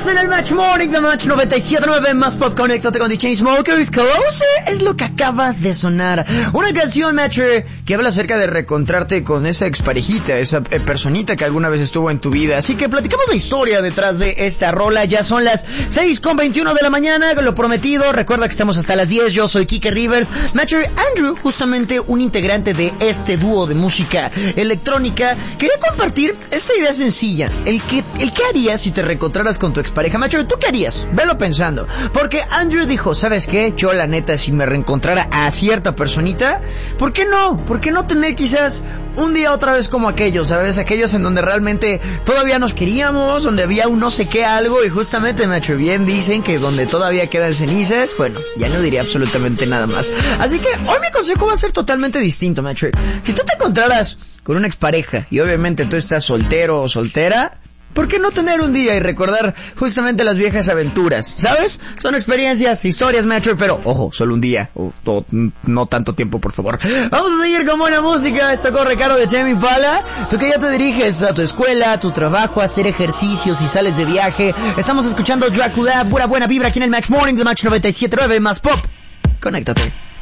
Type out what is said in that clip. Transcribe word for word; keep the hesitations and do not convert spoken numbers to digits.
Estás en el Match Morning de Match noventa y siete punto nueve más Pop. Conéctate con The Chainsmokers. Closer es lo que acaba de sonar. Una canción, Matcher, que habla acerca de reencontrarte con esa exparejita, esa eh, personita que alguna vez estuvo en tu vida. Así que platicamos la historia detrás de esta rola. Ya son las seis con veintiuno de la mañana, lo prometido. Recuerda que estamos hasta las diez. Yo soy Kike Rivers. Matcher, Andrew, justamente un integrante de este dúo de música electrónica, quería compartir esta idea sencilla. El que, el que harías si te reencontraras con tu expareja. Matcher, ¿tú qué harías? Velo pensando. Porque Andrew dijo, ¿sabes qué? Yo, la neta, si me reencontrara a cierta personita, ¿por qué no? ¿Por qué no tener quizás un día otra vez como aquellos, ¿sabes? Aquellos en donde realmente todavía nos queríamos, donde había un no sé qué algo, y justamente, Matcher, bien dicen que donde todavía quedan cenizas, bueno, ya no diría absolutamente nada más. Así que hoy mi consejo va a ser totalmente distinto, Matcher. Si tú te encontraras con una expareja y obviamente tú estás soltero o soltera, ¿por qué no tener un día y recordar justamente las viejas aventuras? ¿Sabes? Son experiencias, historias, Matcher, pero ojo, solo un día, o, o no tanto tiempo, por favor. Vamos a seguir con buena música. Esto corre caro de Tame Impala. Tú que ya te diriges a tu escuela, a tu trabajo, a hacer ejercicios y sales de viaje. Estamos escuchando Dracula, pura buena vibra aquí en el Match Morning de Match noventa y siete punto nueve más Pop. Conéctate.